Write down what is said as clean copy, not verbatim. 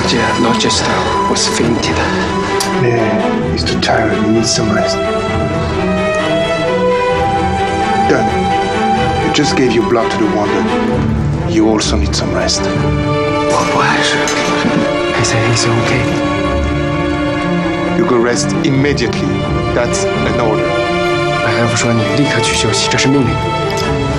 Rochester was fainted. Yeah, he's too tired. He needs some rest. Done. You just gave your blood to the Wonder. You also need some rest. 我不碍事。He said he's okay. You go rest immediately. That's an order. 白大夫说你立刻去休息，这是命令。